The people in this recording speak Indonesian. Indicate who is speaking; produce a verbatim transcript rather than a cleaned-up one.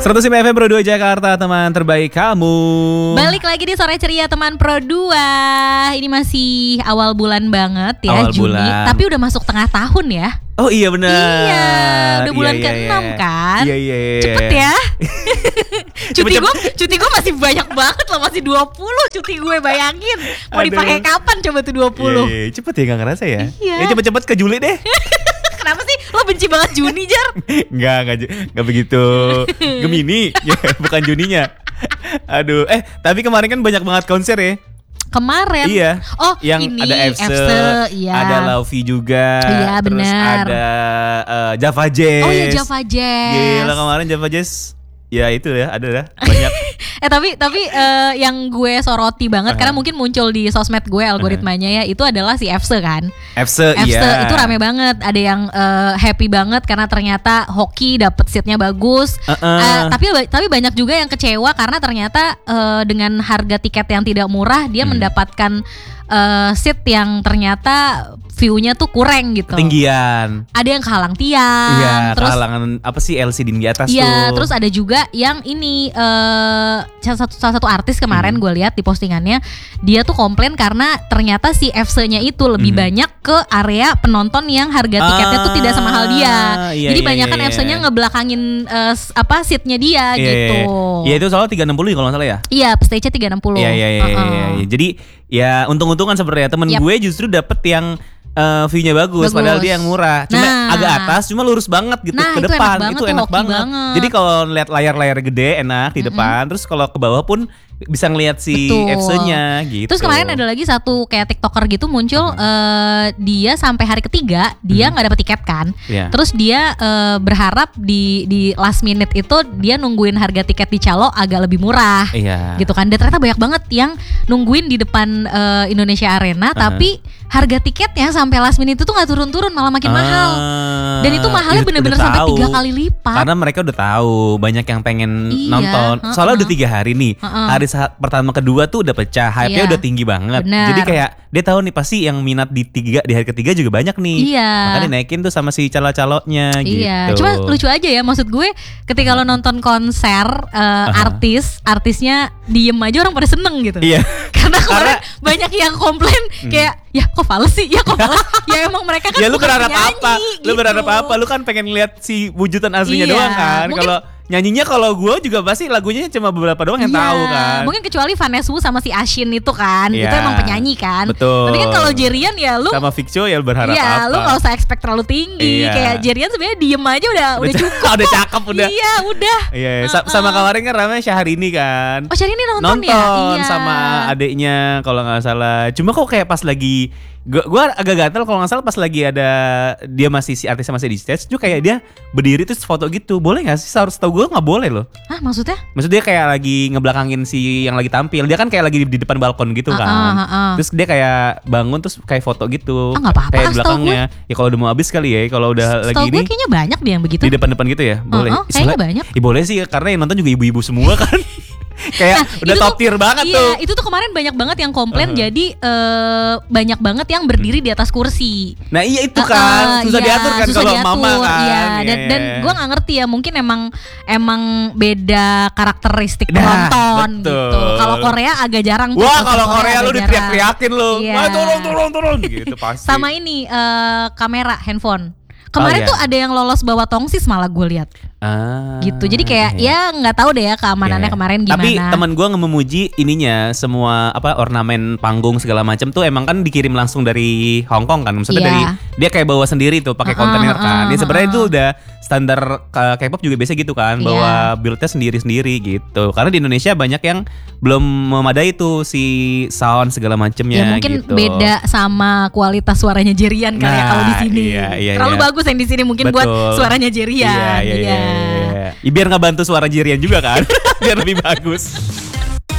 Speaker 1: seratus lima F M Pro dua Jakarta, teman terbaik kamu.
Speaker 2: Balik lagi di Sore Ceria teman Pro dua. Ini masih awal bulan banget ya,
Speaker 1: awal
Speaker 2: Juni.
Speaker 1: bulan.
Speaker 2: Tapi udah masuk tengah tahun ya.
Speaker 1: Oh iya benar.
Speaker 2: Iya, udah bulan
Speaker 1: iya,
Speaker 2: keenam
Speaker 1: iya.
Speaker 2: kan.
Speaker 1: Iya iya iya.
Speaker 2: Cepet ya. cuti
Speaker 1: Cepet,
Speaker 2: gue, cuti gue masih banyak banget loh, masih dua puluh cuti gue, bayangin. Mau
Speaker 1: Aduh.
Speaker 2: dipakai kapan coba tuh dua puluh?
Speaker 1: Iya, iya. Cepet ya, gak ngerasa ya.
Speaker 2: Iya.
Speaker 1: Ya cepet-cepet ke Juli deh.
Speaker 2: Kenapa sih lo benci banget Juni, Jar?
Speaker 1: Enggak, enggak, enggak begitu. Gemini, ya, bukan Juninya. Aduh, eh tapi kemarin kan banyak banget konser ya.
Speaker 2: Kemarin.
Speaker 1: Iya.
Speaker 2: Oh,
Speaker 1: yang
Speaker 2: ini
Speaker 1: ada F S E,
Speaker 2: F S E, iya.
Speaker 1: ada Lauvi juga.
Speaker 2: Iya,
Speaker 1: terus
Speaker 2: benar.
Speaker 1: ada uh, Java Jazz.
Speaker 2: Oh iya, Java Jazz.
Speaker 1: Gila, kemarin Java Jazz. Ya itu ya, ada lah banyak.
Speaker 2: Eh tapi tapi uh, yang gue soroti banget uh-huh. karena mungkin muncul di sosmed gue algoritmanya ya, itu adalah si F S E kan.
Speaker 1: F S E,
Speaker 2: F S E
Speaker 1: iya.
Speaker 2: itu rame banget. Ada yang uh, happy banget karena ternyata hoki dapet seatnya bagus.
Speaker 1: Uh-uh.
Speaker 2: Uh, tapi tapi banyak juga yang kecewa karena ternyata uh, dengan harga tiket yang tidak murah dia hmm. mendapatkan uh, seat yang ternyata view-nya tuh kurang gitu.
Speaker 1: Ketinggian.
Speaker 2: Ada yang kehalang tiang.
Speaker 1: Iya,
Speaker 2: terus
Speaker 1: kehalangan apa sih L C D di atas
Speaker 2: iya,
Speaker 1: tuh. Iya,
Speaker 2: terus ada juga yang ini uh, salah satu salah satu artis kemarin hmm. gue lihat di postingannya, dia tuh komplain karena ternyata si F S E-nya itu lebih hmm. banyak ke area penonton yang harga tiketnya ah, tuh tidak semahal dia.
Speaker 1: Iya,
Speaker 2: Jadi
Speaker 1: iya,
Speaker 2: banyak kan
Speaker 1: iya,
Speaker 2: F S E-nya
Speaker 1: iya.
Speaker 2: ngebelakangin uh, apa seatnya dia
Speaker 1: iya,
Speaker 2: gitu.
Speaker 1: Iya, itu soalnya tiga ratus enam puluh kalau nggak salah ya.
Speaker 2: Iya, stage-nya tiga ratus enam puluh.
Speaker 1: Iya, iya, iya,
Speaker 2: uh-uh.
Speaker 1: iya, iya. Jadi ya untung-untungan sebenarnya temen
Speaker 2: Yep.
Speaker 1: gue justru dapet yang Uh, view-nya bagus,
Speaker 2: bagus,
Speaker 1: padahal dia yang murah. Cuma
Speaker 2: nah.
Speaker 1: agak atas, cuma lurus banget gitu
Speaker 2: nah,
Speaker 1: ke
Speaker 2: itu
Speaker 1: depan.
Speaker 2: enak banget,
Speaker 1: itu
Speaker 2: tuh,
Speaker 1: enak banget.
Speaker 2: banget.
Speaker 1: Jadi kalau lihat layar-layar gede enak di
Speaker 2: mm-hmm.
Speaker 1: depan, terus kalau ke bawah pun bisa ngelihat si
Speaker 2: Betul.
Speaker 1: F S E-nya gitu.
Speaker 2: Terus kemarin ada lagi satu kayak TikToker gitu muncul,
Speaker 1: uh-huh.
Speaker 2: uh, dia sampai hari ketiga dia nggak
Speaker 1: uh-huh.
Speaker 2: dapet tiket kan.
Speaker 1: Yeah.
Speaker 2: Terus dia uh, berharap di di last minute itu dia nungguin harga tiket di calo agak lebih murah.
Speaker 1: Yeah.
Speaker 2: Gitu kan. Dan ternyata banyak banget yang nungguin di depan uh, Indonesia Arena uh-huh. tapi harga tiketnya sampai last minute itu tuh nggak turun-turun, malah makin uh, mahal. Dan itu mahalnya bener-bener sampai tiga kali lipat.
Speaker 1: Karena mereka udah tahu banyak yang pengen
Speaker 2: iya,
Speaker 1: nonton.
Speaker 2: uh-uh.
Speaker 1: Soalnya udah tiga hari nih.
Speaker 2: Uh-uh.
Speaker 1: Hari saat pertama kedua tuh udah pecah, hype-nya
Speaker 2: iya.
Speaker 1: udah tinggi banget.
Speaker 2: Bener.
Speaker 1: Jadi kayak dia tahu nih pasti yang minat di tiga di hari ketiga juga banyak nih.
Speaker 2: Iya.
Speaker 1: Makanya dinaikin tuh sama si calo-calonya
Speaker 2: iya.
Speaker 1: gitu.
Speaker 2: Cuma lucu aja ya, maksud gue ketika lo nonton konser uh, uh-huh. artis, artisnya diem aja orang pada seneng gitu.
Speaker 1: Iya.
Speaker 2: Karena kemarin banyak yang komplain kayak ya kok fals sih, ya kok fals. Ya emang mereka kan
Speaker 1: ya lu
Speaker 2: bukan
Speaker 1: berharap
Speaker 2: penyanyi,
Speaker 1: apa?
Speaker 2: gitu.
Speaker 1: Lu berharap apa? Lu kan pengen lihat si wujudan aslinya
Speaker 2: iya.
Speaker 1: doang kan.
Speaker 2: Mungkin,
Speaker 1: kalau nyanyinya kalau gue juga pasti lagunya cuma beberapa doang yang
Speaker 2: iya.
Speaker 1: tahu kan.
Speaker 2: Mungkin kecuali Vanessa Wu sama si Ashin itu kan,
Speaker 1: iya.
Speaker 2: itu emang penyanyi kan.
Speaker 1: Betul.
Speaker 2: Tapi kan kalau Jerian ya lu
Speaker 1: sama Viccio ya lu berharap
Speaker 2: iya,
Speaker 1: apa?
Speaker 2: lu gak usah expect terlalu tinggi.
Speaker 1: Iya.
Speaker 2: Kayak Jerian sebenarnya diem aja udah udah, udah cukup.
Speaker 1: udah cakep udah.
Speaker 2: Iya, udah.
Speaker 1: Iya, uh-uh. sama kemarin kan ramai Syahrini kan.
Speaker 2: Oh, Syahrini nonton,
Speaker 1: nonton
Speaker 2: ya? Iya.
Speaker 1: sama adiknya kalau nggak salah. Cuma kok kayak pas lagi Gue gua agak gatel kalau nggak salah pas lagi ada dia masih si artisnya masih di stage, tuh kayak dia berdiri terus foto gitu. Boleh nggak sih? Harus tahu gue nggak boleh loh.
Speaker 2: Hah, maksudnya?
Speaker 1: Maksudnya dia kayak lagi ngebelakangin si yang lagi tampil. Dia kan kayak lagi di, di depan balkon gitu kan.
Speaker 2: Uh, uh, uh, uh.
Speaker 1: Terus dia kayak bangun terus kayak foto gitu.
Speaker 2: Ah, nggak apa-apa.
Speaker 1: Kayak di belakangnya. Ya kalau udah mau habis kali ya. Kalau udah
Speaker 2: Setau
Speaker 1: lagi ini.
Speaker 2: Gue kayaknya banyak deh yang begitu.
Speaker 1: Di depan-depan gitu ya. Boleh.
Speaker 2: Uh, uh, kayaknya banyak.
Speaker 1: Ya boleh sih karena yang nonton juga ibu-ibu semua kan. Kayak nah, udah top tier banget
Speaker 2: iya,
Speaker 1: tuh.
Speaker 2: Itu tuh kemarin banyak banget yang komplain
Speaker 1: uh-huh.
Speaker 2: jadi uh, banyak banget yang berdiri di atas kursi.
Speaker 1: Nah iya itu kan uh, susah
Speaker 2: iya,
Speaker 1: diatur kan kalau mama kan.
Speaker 2: Iya. Dan,
Speaker 1: yeah.
Speaker 2: dan gue nggak ngerti ya, mungkin emang emang beda karakteristik
Speaker 1: nah,
Speaker 2: penonton
Speaker 1: betul.
Speaker 2: gitu. Kalau Korea agak jarang.
Speaker 1: Wah kalau Korea lu diteriak-teriakin lu.
Speaker 2: Iya.
Speaker 1: Wah turun turun turun gitu pasti.
Speaker 2: Sama ini uh, kamera handphone. Kemarin
Speaker 1: oh, iya.
Speaker 2: tuh ada yang lolos bawa tongsis malah gue lihat.
Speaker 1: Ah,
Speaker 2: gitu. Jadi kayak
Speaker 1: iya.
Speaker 2: ya nggak tahu deh ya keamanannya
Speaker 1: iya.
Speaker 2: kemarin gimana.
Speaker 1: Tapi teman gue ngememuji ininya semua apa ornamen panggung segala macam tuh emang kan dikirim langsung dari Hong Kong kan. Maksudnya
Speaker 2: iya.
Speaker 1: dari dia kayak bawa sendiri tuh pakai
Speaker 2: uh-uh,
Speaker 1: kontainer kan. Ya
Speaker 2: uh-uh.
Speaker 1: sebenarnya itu udah standar uh, K-pop juga biasa gitu kan,
Speaker 2: iya.
Speaker 1: bawa build-nya sendiri-sendiri gitu. Karena di Indonesia banyak yang belum memadai tuh si sound segala macemnya.
Speaker 2: Ya mungkin
Speaker 1: gitu.
Speaker 2: beda sama kualitas suaranya Jerian kali
Speaker 1: nah,
Speaker 2: ya kalau di sini.
Speaker 1: Iya, iya,
Speaker 2: Terlalu
Speaker 1: iya.
Speaker 2: bagus yang di sini mungkin
Speaker 1: Betul.
Speaker 2: buat suaranya Jerian.
Speaker 1: Iya, iya, iya, iya. Ya, biar nggak bantu suara Jerian juga kan, biar lebih bagus.